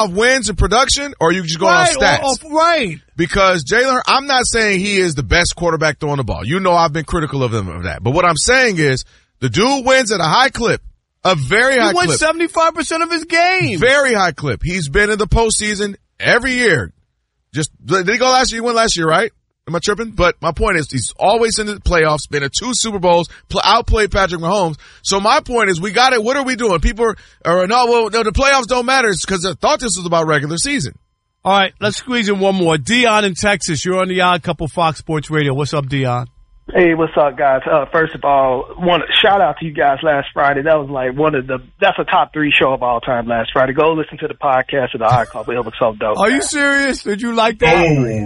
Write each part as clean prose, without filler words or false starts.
wins and production, or are you just going off stats? Right. Because Jalen, I'm not saying he is the best quarterback throwing the ball. You know I've been critical of him of that. But what I'm saying is the dude wins at a high clip, a very high clip. He wins 75% of his games. Very high clip. He's been in the postseason every year. Did he go last year? He went last year, right? Am I tripping? But my point is he's always in the playoffs, been in 2 Super Bowls, outplayed Patrick Mahomes. So my point is we got it. What are we doing? People are no, the playoffs don't matter because I thought this was about regular season. All right, let's squeeze in one more. Dion in Texas. You're on the Odd Couple Fox Sports Radio. What's up, Dion? Hey, what's up, guys? First of all, shout out to you guys last Friday. That was like that's a top 3 show of all time last Friday. Go listen to the podcast of the Odd Couple. It was so dope. Are you serious? Did you like that?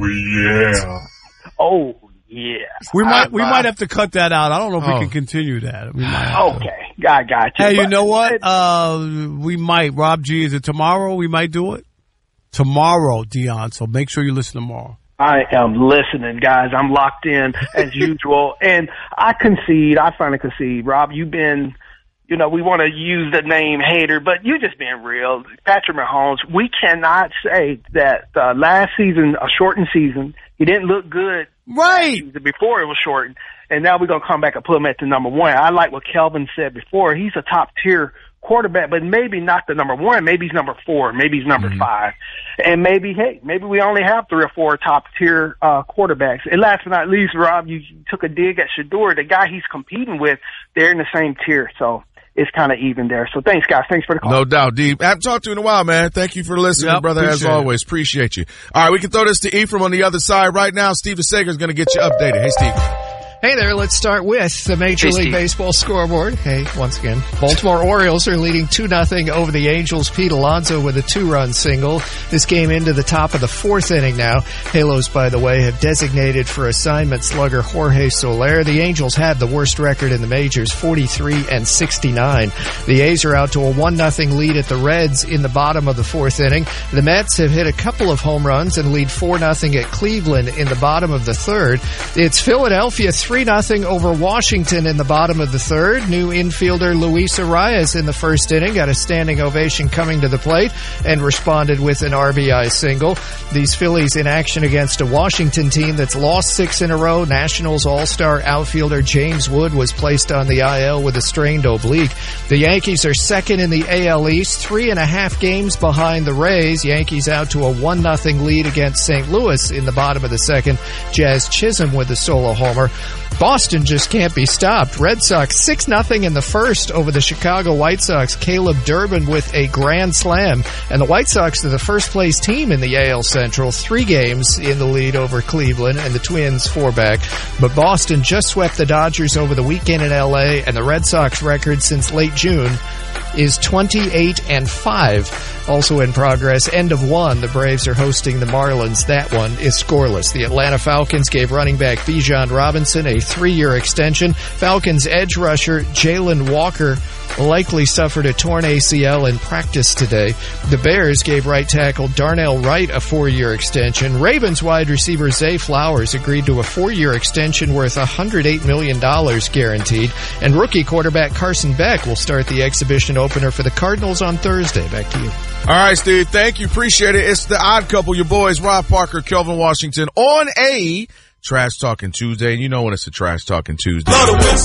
Oh, yeah. We might have to cut that out. I don't know if we can continue that. We might have okay. I got you. Hey, you know what? We might. Rob G, is it tomorrow we might do it? Tomorrow, Dion. So make sure you listen tomorrow. I am listening, guys. I'm locked in as usual. And I finally concede. Rob, you've been, we want to use the name hater, but you just being real. Patrick Mahomes, we cannot say that last season, a shortened season, he didn't look good. Right. Before it was shortened. And now we're going to come back and put him at the number 1. I like what Kelvin said before. He's a top tier quarterback, but maybe not the number 1. Maybe he's number 4. Maybe he's number 5. And maybe we only have 3 or 4 top tier quarterbacks. And last but not least, Rob, you took a dig at Shedeur. The guy he's competing with, they're in the same tier. So it's kind of even there. So thanks, guys. Thanks for the call. No doubt, D. I haven't talked to you in a while, man. Thank you for listening, brother, as always. Appreciate you. All right, we can throw this to Ephraim on the other side right now. Steve Sager is going to get you updated. Hey, Steve. Hey there, let's start with the Major League Baseball scoreboard. Hey, once again, Baltimore Orioles are leading 2-0 over the Angels. Pete Alonso with a 2-run single. This game into the top of the 4th inning now. Halos, by the way, have designated for assignment slugger Jorge Soler. The Angels have the worst record in the majors, 43-69. The A's are out to a 1-0 lead at the Reds in the bottom of the 4th inning. The Mets have hit a couple of home runs and lead 4-0 at Cleveland in the bottom of the 3rd. It's Philadelphia 3-0 over Washington in the bottom of the 3rd. New infielder Luis Arias in the 1st inning got a standing ovation coming to the plate and responded with an RBI single. These Phillies in action against a Washington team that's lost 6 in a row. Nationals All-Star outfielder James Wood was placed on the IL with a strained oblique. The Yankees are 2nd in the AL East, 3.5 games behind the Rays. Yankees out to a 1-0 lead against St. Louis in the bottom of the 2nd. Jazz Chisholm with a solo homer. Boston just can't be stopped. Red Sox 6-0 in the 1st over the Chicago White Sox. Caleb Durbin with a grand slam. And the White Sox are the first place team in the AL Central. 3 games in the lead over Cleveland and the Twins 4 back. But Boston just swept the Dodgers over the weekend in LA, and the Red Sox record since late June is 28-5. Also in progress, end of 1. The Braves are hosting the Marlins. That one is scoreless. The Atlanta Falcons gave running back Bijan Robinson a 3-year extension. Falcons edge rusher Jalen Walker likely suffered a torn ACL in practice today. The Bears gave right tackle Darnell Wright a 4-year extension. Ravens wide receiver Zay Flowers agreed to a 4-year extension worth $108 million guaranteed. And rookie quarterback Carson Beck will start the exhibition opener for the Cardinals on Thursday. Back to you. All right, Steve. Thank you. Appreciate it. It's the Odd Couple. Your boys, Rob Parker, Kelvin Washington, on a Trash Talking Tuesday. And you know when it's a Trash Talking Tuesday.